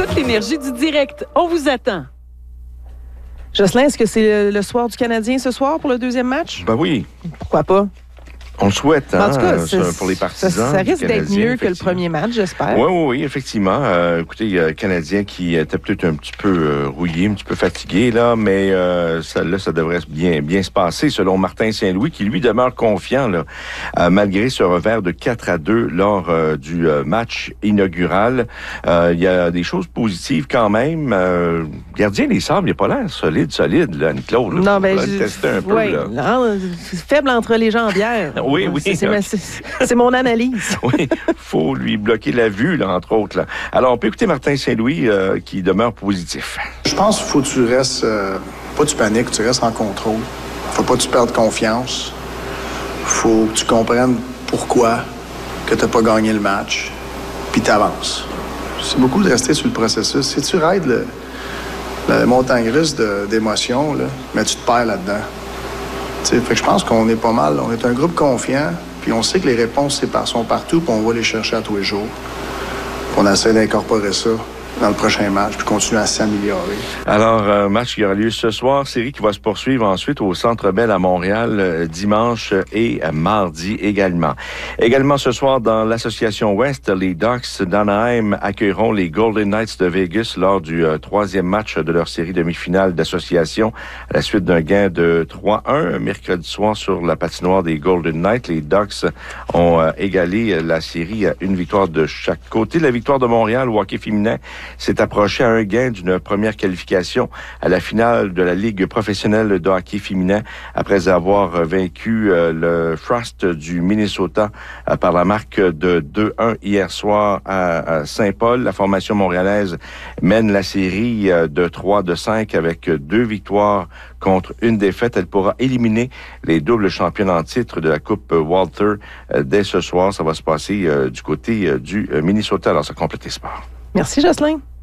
toute l'énergie du direct. On vous attend. Jocelyn, est-ce que c'est le soir du Canadien ce soir pour le deuxième match? Ben oui. Pourquoi pas? On le souhaite, En tout cas, pour les partisans. Ça risque d'être mieux que le premier match, j'espère. Oui, effectivement. Écoutez, le Canadien qui était peut-être un petit peu rouillé, un petit peu fatigué, là, mais ça devrait bien se passer, selon Martin Saint-Louis, qui, lui, demeure confiant, là, malgré ce revers de 4-2 lors du match inaugural. Il y a des choses positives quand même. Gardien des Sables, il n'a pas l'air solide, là, Claude. Non, ben, tester un peu, là. Non, faible entre les jambières. Oui. C'est mon analyse. Oui, faut lui bloquer la vue, là, entre autres. Là. Alors, on peut écouter Martin Saint-Louis qui demeure positif. Je pense qu'il faut que tu restes, pas que tu paniques, tu restes en contrôle. Faut pas que tu perdes confiance. Faut que tu comprennes pourquoi que tu n'as pas gagné le match, puis tu avances. C'est beaucoup de rester sur le processus. Si tu raides la montagne russe d'émotions, là, mais tu te perds là-dedans. Fait que je pense qu'on est pas mal. On est un groupe confiant, puis on sait que les réponses sont partout, puis on va les chercher à tous les jours. Puis on essaie d'incorporer ça dans le prochain match, puis continuer à s'améliorer. Alors, match qui aura lieu ce soir, série qui va se poursuivre ensuite au Centre Bell à Montréal, dimanche et mardi également. Également ce soir, dans l'Association Ouest, les Ducks d'Anaheim accueilleront les Golden Knights de Vegas lors du troisième match de leur série demi-finale d'association à la suite d'un gain de 3-1 mercredi soir sur la patinoire des Golden Knights. Les Ducks ont égalé la série à une victoire de chaque côté. La victoire de Montréal au hockey féminin s'est approché à un gain d'une première qualification à la finale de la Ligue professionnelle de hockey féminin après avoir vaincu le Frost du Minnesota par la marque de 2-1 hier soir à Saint-Paul. La formation montréalaise mène la série de 3-5 avec 2 victoires contre une défaite. Elle pourra éliminer les doubles championnes en titre de la Coupe Walter dès ce soir. Ça va se passer du côté du Minnesota. Alors, ça complète les sports. Merci, Jocelyn.